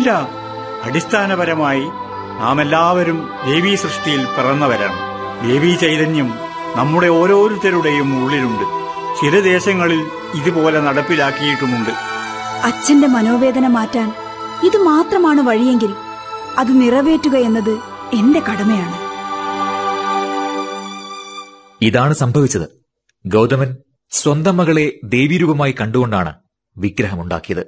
ഇല്ലില്ല. അടിസ്ഥാനപരമായി നാം എല്ലാവരും ദേവീ സൃഷ്ടിയിൽ പിറന്നവരാണ്. ദേവീ ചൈതന്യം നമ്മുടെ ഓരോരുത്തരുടെയും ഉള്ളിലുണ്ട്. ചില ദേശങ്ങളിൽ ഇതുപോലെ നടപ്പിലാക്കിയിട്ടുമുണ്ട്. അച്ഛന്റെ മനോവേദന മാറ്റാൻ ഇത് മാത്രമാണ് വഴിയെങ്കിൽ അത് നിറവേറ്റുക എന്നത് എന്റെ കടമയാണ്. ഇതാണ് സംഭവിച്ചത്. ഗൗതമൻ സ്വന്തം മകളെ ദേവീരൂപമായി കണ്ടുകൊണ്ടാണ് വിഗ്രഹമുണ്ടാക്കിയത്.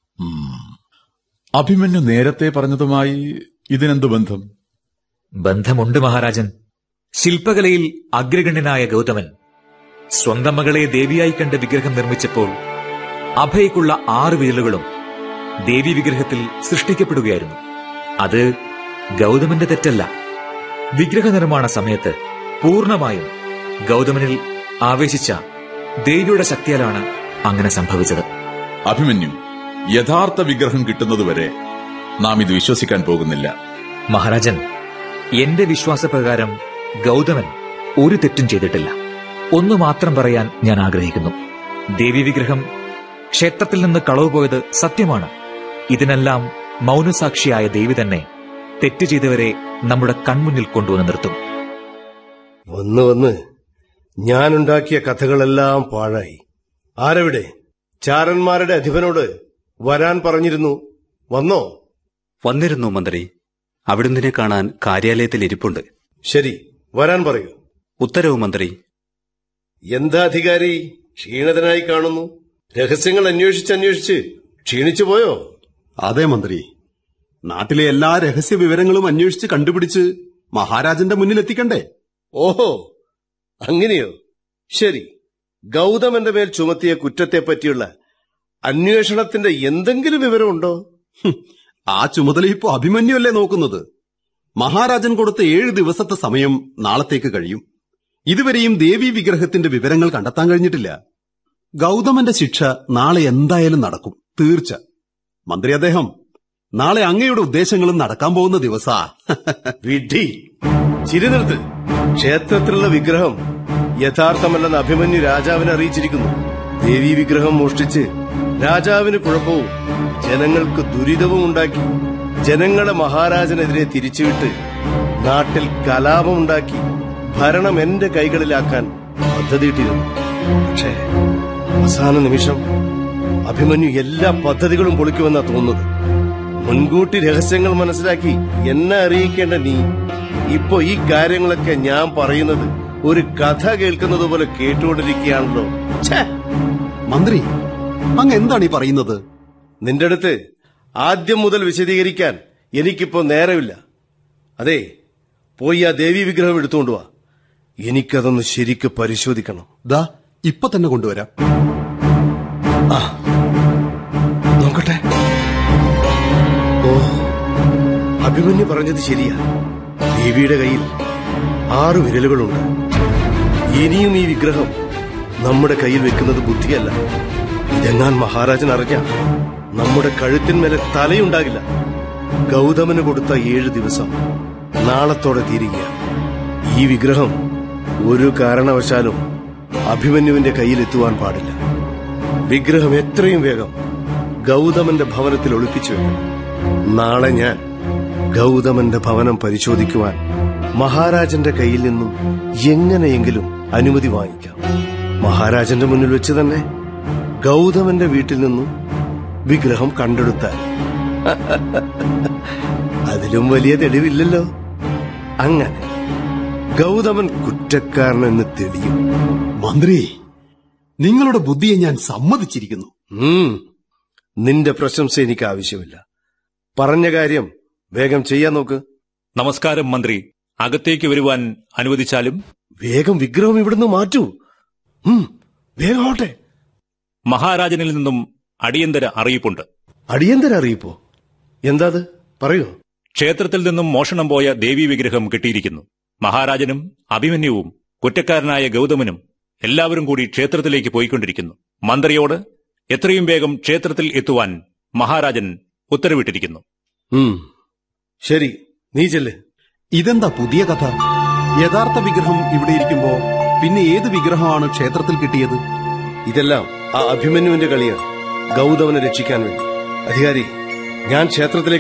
അഭിമന്യു നേരത്തെ പറഞ്ഞതുമായി ഇതിനെന്തു ബന്ധം? ബന്ധമുണ്ട് മഹാരാജൻ. ശില്പകലയിൽ അഗ്രഗണ്യനായ ഗൗതമൻ സ്വന്തം മകളെ ദേവിയായി കണ്ട് വിഗ്രഹം നിർമ്മിച്ചപ്പോൾ അഭയക്കുള്ള 6 വിരലുകളും ദേവീ വിഗ്രഹത്തിൽ സൃഷ്ടിക്കപ്പെടുകയായിരുന്നു. അത് ഗൗതമന്റെ തെറ്റല്ല. വിഗ്രഹ നിർമ്മാണ സമയത്ത് പൂർണ്ണമായും ഗൗതമനിൽ ആവേശിച്ച ദേവിയുടെ ശക്തിയാലാണ് അങ്ങനെ സംഭവിച്ചത്. അഭിമന്യു, യഥാർത്ഥ വിഗ്രഹം കിട്ടുന്നതുവരെ നാം ഇത് വിശ്വസിക്കാൻ പോകുന്നില്ല. മഹാരാജൻ, എന്റെ വിശ്വാസപ്രകാരം ഗൗതമൻ ഒരു തെറ്റും ചെയ്തിട്ടില്ല. ഒന്നു മാത്രം പറയാൻ ഞാൻ ആഗ്രഹിക്കുന്നു. ദേവീ വിഗ്രഹം ക്ഷേത്രത്തിൽ നിന്ന് കളവുപോയത് സത്യമാണ്. ഇതിനെല്ലാം മൗനസാക്ഷിയായ ദേവി തന്നെ തെറ്റ് ചെയ്തവരെ നമ്മുടെ കൺമുന്നിൽ കൊണ്ടുവന്ന് നിർത്തും. വന്ന് ഞാനുണ്ടാക്കിയ കഥകളെല്ലാം പാഴായി. ആരവിടെ? ചാരന്മാരുടെ അധിപനോട് വരാൻ പറഞ്ഞിരുന്നു. വന്നോ? വന്നിരുന്നു മന്ത്രി. അവിടുന്ന് കാണാൻ കാര്യാലയത്തിൽ ഇരിപ്പുണ്ട്. ശരി, വരാൻ പറയൂ. ഉത്തരവ് മന്ത്രി. എന്താ അധികാരി, ക്ഷീണിതനായി കാണുന്നു. രഹസ്യങ്ങൾ അന്വേഷിച്ച് ക്ഷീണിച്ചു പോയോ? അതെ മന്ത്രി, നാട്ടിലെ എല്ലാ രഹസ്യ വിവരങ്ങളും അന്വേഷിച്ച് കണ്ടുപിടിച്ച് മഹാരാജന്റെ മുന്നിലെത്തിക്കണ്ടേ? ഓഹോ, അങ്ങനെയോ? ശരി, ഗൗതമന്റെ മേൽ ചുമത്തിയ കുറ്റത്തെപ്പറ്റിയുള്ള അന്വേഷണത്തിന്റെ എന്തെങ്കിലും വിവരമുണ്ടോ? ആ ചുമതല ഇപ്പോ അഭിമന്യുവല്ലേ നോക്കുന്നത്. മഹാരാജൻ കൊടുത്ത 7 ദിവസത്തെ സമയം നാളത്തേക്ക് കഴിയും. ഇതുവരെയും ദേവീ വിഗ്രഹത്തിന്റെ വിവരങ്ങൾ കണ്ടെത്താൻ കഴിഞ്ഞിട്ടില്ല. ഗൗതമന്റെ ശിക്ഷ നാളെ എന്തായാലും നടക്കും, തീർച്ച. മന്ത്രി അദ്ദേഹം, നാളെ അങ്ങയുടെ ഉദ്ദേശങ്ങളും നടക്കാൻ പോകുന്ന ദിവസാ. വിഡ്ഢി, ചിരി നിർത്ത്. ക്ഷേത്രത്തിലുള്ള വിഗ്രഹം യഥാർത്ഥമല്ലെന്ന് അഭിമന്യു രാജാവിനെ അറിയിച്ചിരിക്കുന്നു. ദേവീ വിഗ്രഹം മോഷ്ടിച്ച് രാജാവിന് കുഴപ്പവും ജനങ്ങൾക്ക് ദുരിതവും ഉണ്ടാക്കി ജനങ്ങളെ മഹാരാജനെതിരെ തിരിച്ചുവിട്ട് നാട്ടിൽ കലാപമുണ്ടാക്കി ഭരണം എന്റെ കൈകളിലാക്കാൻ പദ്ധതിയിട്ടിരുന്നു. പക്ഷേ അവസാന നിമിഷം അഭിമന്യു എല്ലാ പദ്ധതികളും പൊളിക്കുമെന്നാ തോന്നുന്നത്. മുൻകൂട്ടി രഹസ്യങ്ങൾ മനസ്സിലാക്കി എന്നെ അറിയിക്കേണ്ട നീ ഇപ്പോ ഈ കാര്യങ്ങളൊക്കെ ഞാൻ പറയുന്നത് ഒരു കഥ കേൾക്കുന്നത് പോലെ കേട്ടുകൊണ്ടിരിക്കുകയാണല്ലോ. മന്ത്രി, അങ്ങ് എന്താണ് ഈ പറയുന്നത്? നിന്റെ അടുത്ത് ആദ്യം മുതൽ വിശദീകരിക്കാൻ എനിക്കിപ്പോ നേരമില്ല. അതെ, പോയി ആ ദേവീ വിഗ്രഹം എടുത്തുകൊണ്ടുവാ. എനിക്കതൊന്ന് ശരിക്ക് പരിശോധിക്കണം. ദാ ഇപ്പൊ തന്നെ കൊണ്ടുവരാം. നോക്കട്ടെ. ഓ, അഭിമന്യു പറഞ്ഞത് ശരിയാ. ദേവിയുടെ കയ്യിൽ 6 വിരലുകളുണ്ട്. ഇനിയും ഈ വിഗ്രഹം നമ്മുടെ കയ്യിൽ വെക്കുന്നത് ബുദ്ധിയല്ല. ഇതെങ്ങാൻ മഹാരാജൻ അറിഞ്ഞ നമ്മുടെ കഴുത്തിന്മേലെ തലയുണ്ടാകില്ല. ഗൗതമന് കൊടുത്ത 7 ദിവസം നാളത്തോടെ തീരുകയാണ്. ഈ വിഗ്രഹം ഒരു കാരണവശാലും അഭിമന്യുവിന്റെ കയ്യിലെത്തുവാൻ പാടില്ല. വിഗ്രഹം എത്രയും വേഗം ഗൗതമന്റെ ഭവനത്തിൽ ഒളിപ്പിച്ചു വെക്കണം. നാളെ ഞാൻ ഗൗതമന്റെ ഭവനം പരിശോധിക്കുവാൻ മഹാരാജന്റെ കയ്യിൽ നിന്നും എങ്ങനെയെങ്കിലും അനുമതി വാങ്ങിക്കാം. മഹാരാജന്റെ മുന്നിൽ വെച്ച് തന്നെ ഗൗതമന്റെ വീട്ടിൽ നിന്നും വിഗ്രഹം കണ്ടെടുത്താൽ അതിലും വലിയ തെളിവില്ലല്ലോ. അങ്ങനെ ഗൗതമൻ കുറ്റക്കാരനെന്ന് തെളിയും. മന്ത്രി, നിങ്ങളുടെ ബുദ്ധിയെ ഞാൻ സമ്മതിച്ചിരിക്കുന്നു. നിന്റെ പ്രശംസ എനിക്ക് ആവശ്യമില്ല. പറഞ്ഞ കാര്യം വേഗം ചെയ്യാൻ നോക്ക്. നമസ്കാരം മന്ത്രി. അകത്തേക്ക് വരുവാൻ അനുവദിച്ചാലും? വേഗം വിഗ്രഹം ഇവിടുന്ന് മാറ്റൂ. വേഗം ആവട്ടെ. മഹാരാജനിൽ നിന്നും അടിയന്തര അറിയിപ്പുണ്ട്. അടിയന്തര അറിയിപ്പോ? എന്താ അത്? പറയൂ. ക്ഷേത്രത്തിൽ നിന്നും മോഷണം പോയ ദേവീ വിഗ്രഹം കിട്ടിയിരിക്കുന്നു. മഹാരാജനും അഭിമന്യുവും കുറ്റക്കാരനായ ഗൗതമനും എല്ലാവരും കൂടി ക്ഷേത്രത്തിലേക്ക് പോയിക്കൊണ്ടിരിക്കുന്നു. മന്ത്രിയോട് എത്രയും വേഗം ക്ഷേത്രത്തിൽ എത്തുവാൻ മഹാരാജൻ ഉത്തരവിട്ടിരിക്കുന്നു. ശരി, നീ ചെല്ല്. ഇതെന്താ പുതിയ കഥ? യഥാർത്ഥ വിഗ്രഹം ഇവിടെ ഇരിക്കുമ്പോ പിന്നെ ഏത് വിഗ്രഹമാണ് ക്ഷേത്രത്തിൽ കിട്ടിയത്? ഇതെല്ലാം ആ അഭിമന്യുവിന്റെ കളിയാണ്, ഗൗതമനെ രക്ഷിക്കാൻ വേണ്ടി. അധികാരി, ഞാൻ ക്ഷേത്രത്തിലേക്ക്